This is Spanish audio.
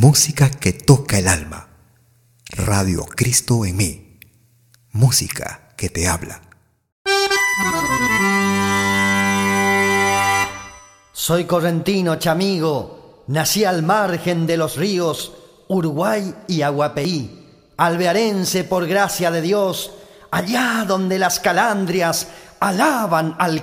Música que toca el alma. Radio Cristo en mí. Música que te habla. Soy correntino, chamigo. Nací al margen de los ríos Uruguay y Aguapeí. Alvearense por gracia de Dios, allá donde las calandrias alaban al